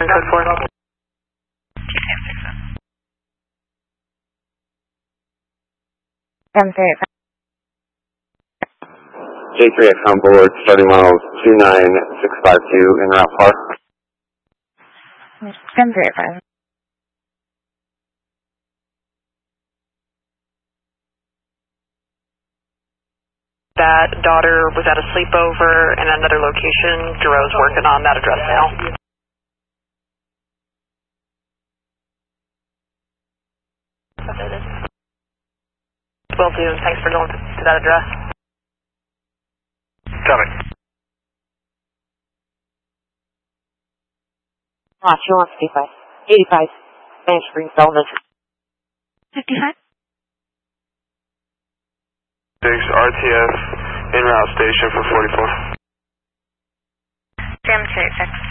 Code 4. J3 on board, starting miles 29652 en route par. 1035. That daughter was at a sleepover in another location. Jero's working on that address now. Will do. Thanks for going to that address. Copy. She wants 85. Spanish Springs Elementary. 55. 6 RTF en route station for 44. Jam 286.